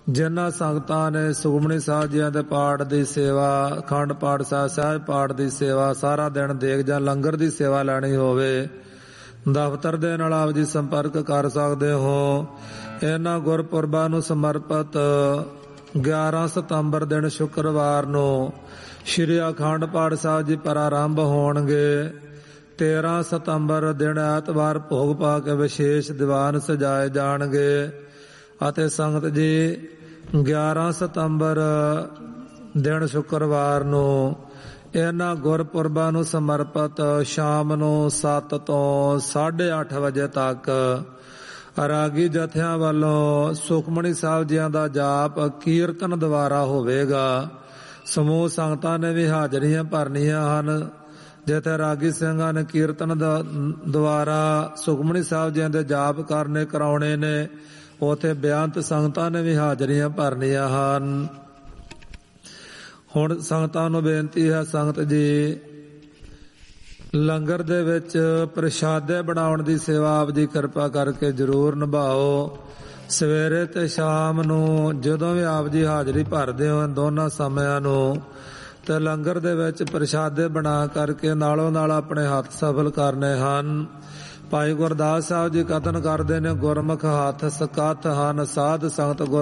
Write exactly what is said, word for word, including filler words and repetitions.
ਜਿਨ੍ਹਾਂ ਸੰਗਤਾਂ ਨੇ ਸੁਖਮਨੀ ਸਾਹਿਬ ਜੀਆਂ ਦੇ ਪਾਠ ਦੀ ਸੇਵਾ, ਅਖੰਡ ਪਾਠ ਸਾਹਿਬ, ਸਹਿਜ ਪਾਠ ਦੀ ਸੇਵਾ, ਸਾਰਾ ਦਿਨ ਦੇਗ ਜਾਂ ਲੰਗਰ ਦੀ ਸੇਵਾ ਲੈਣੀ ਹੋਵੇ, ਦਫ਼ਤਰ ਦੇ ਨਾਲ ਆਪ ਜੀ ਸੰਪਰਕ ਕਰ ਸਕਦੇ ਹੋ। ਇਹਨਾਂ ਗੁਰਪੁਰਬਾਂ ਨੂੰ ਸਮਰਪਿਤ ਗਿਆਰਾਂ ਸਤੰਬਰ ਦਿਨ ਸ਼ੁੱਕਰਵਾਰ ਨੂੰ ਸ਼੍ਰੀ ਅਖੰਡ ਪਾਠ ਸਾਹਿਬ ਜੀ ਪ੍ਰਾਰੰਭ ਹੋਣਗੇ। ਤੇਰਾਂ ਸਤੰਬਰ ਦਿਨ ਐਤਵਾਰ ਭੋਗ ਪਾ ਕੇ ਵਿਸ਼ੇਸ਼ ਦੀਵਾਨ ਸਜਾਏ ਜਾਣਗੇ ਅਤੇ ਸੰਗਤ ਜੀ ਗਿਆਰਾਂ ਸਤੰਬਰ ਦਿਨ ਸ਼ੁੱਕਰਵਾਰ ਨੂੰ ਇਹਨਾਂ ਗੁਰਪੁਰਬਾਂ ਨੂੰ ਸਮਰਪਿਤ ਸ਼ਾਮ ਨੂੰ ਸੱਤ ਤੋਂ ਸਾਢੇ ਅੱਠ ਵਜੇ ਤੱਕ ਰਾਗੀ ਜਥਿਆਂ ਵੱਲੋਂ ਸੁਖਮਨੀ ਸਾਹਿਬ ਜੀਆਂ ਦਾ ਜਾਪ ਕੀਰਤਨ ਦੁਆਰਾ ਹੋਵੇਗਾ। ਸਮੂਹ ਸੰਗਤਾਂ ਨੇ ਵੀ ਹਾਜ਼ਰੀਆਂ ਭਰਨੀਆਂ ਹਨ। ਜਿੱਥੇ ਰਾਗੀ ਸਿੰਘਾਂ ਨੇ ਕੀਰਤਨ ਦੁਆਰਾ ਸੁਖਮਨੀ ਸਾਹਿਬ ਜੀਆਂ ਦੇ ਜਾਪ ਕਰਨੇ ਕਰਾਉਣੇ ਨੇ, ਉੱਥੇ ਬੇਅੰਤ ਸੰਗਤਾਂ ਨੇ ਵੀ ਹਾਜ਼ਰੀਆਂ ਭਰਨੀਆਂ ਹਨ। ਹੁਣ ਸੰਗਤਾਂ ਨੂੰ ਬੇਨਤੀ ਹੈ, ਸੰਗਤ ਜੀ ਲੰਗਰ ਦੇ ਵਿੱਚ ਪ੍ਰਸ਼ਾਦੇ ਬਣਾਉਣ ਦੀ ਸੇਵਾ ਆਪ ਜੀ ਕਿਰਪਾ ਕਰਕੇ ਜ਼ਰੂਰ ਨਿਭਾਓ। ਸਵੇਰੇ ਤੇ ਸ਼ਾਮ ਨੂੰ ਜਦੋਂ ਵੀ ਆਪ ਜੀ ਹਾਜ਼ਰੀ ਭਰਦੇ ਹੋ, ਦੋਨਾਂ ਸਮਿਆਂ ਨੂੰ, ਤੇ ਲੰਗਰ ਦੇ ਵਿੱਚ ਪ੍ਰਸ਼ਾਦੇ ਬਣਾ ਕਰਕੇ ਨਾਲੋਂ ਨਾਲ ਆਪਣੇ ਹੱਥ ਸਫਲ ਕਰਨੇ ਹਨ। ਭਾਈ ਗੁਰਦਾਸ ਸਾਹਿਬ ਜੀ ਕਥਨ ਕਰਦੇ ਨੇ, ਗੁਰਮੁਖ ਹੱਥ ਸਕੱਥ ਹਨ, ਸਾਧ ਸੰਗਤ ਗੁਰ